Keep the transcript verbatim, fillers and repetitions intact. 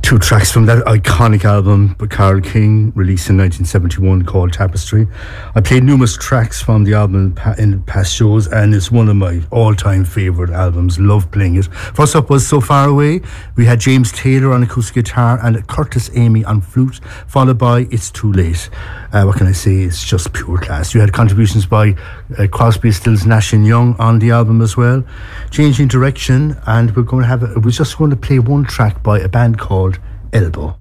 Two tracks from that iconic album by Carole King, released in nineteen seventy-one, called Tapestry. I played numerous tracks from the album in past shows, and it's one of my all-time favourite albums. Love playing it. First up was So Far Away. We had James Taylor on acoustic guitar and Curtis Amy on flute, followed by It's Too Late. Uh, what can I say? It's just pure class. You had contributions by uh, Crosby, Stills, Nash and Young on the album as well. Changing direction, and we're going to have a, we're just going to play one track by a band called Elbow.